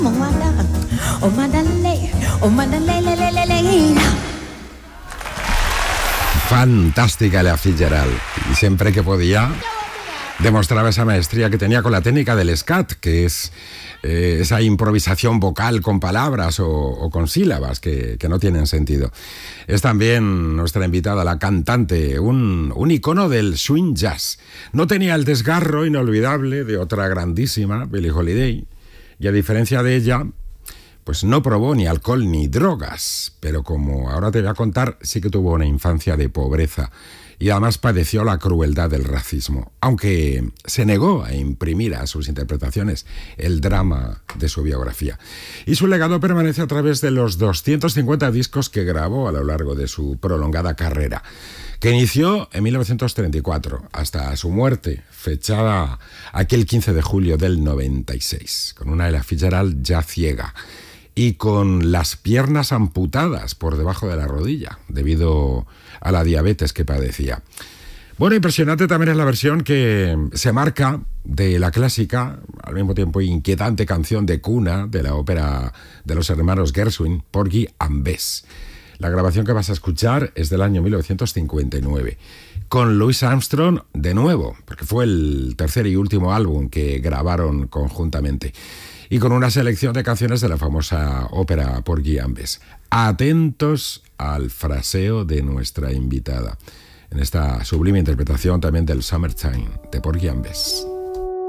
Fantástica Ella Fitzgerald, y siempre que podía demostraba esa maestría que tenía con la técnica del scat, que es esa improvisación vocal con palabras o con sílabas que no tienen sentido. Es también nuestra invitada, la cantante, un icono del swing jazz. No tenía el desgarro inolvidable de otra grandísima, Billie Holiday, y a diferencia de ella, pues no probó ni alcohol ni drogas, pero como ahora te voy a contar, sí que tuvo una infancia de pobreza y además padeció la crueldad del racismo, aunque se negó a imprimir a sus interpretaciones el drama de su biografía. Y su legado permanece a través de los 250 discos que grabó a lo largo de su prolongada carrera, que inició en 1934 hasta su muerte, fechada aquel 15 de julio del 96, con una Ella Fitzgerald ya ciega y con las piernas amputadas por debajo de la rodilla, debido a la diabetes que padecía. Bueno, impresionante también es la versión que se marca de la clásica, al mismo tiempo inquietante canción de cuna de la ópera de los hermanos Gershwin, Porgy and Bess. La grabación que vas a escuchar es del año 1959, con Louis Armstrong de nuevo, porque fue el tercer y último álbum que grabaron conjuntamente, y con una selección de canciones de la famosa ópera Porgy and Bess. Atentos al fraseo de nuestra invitada, en esta sublime interpretación también del Summertime de Porgy and Bess.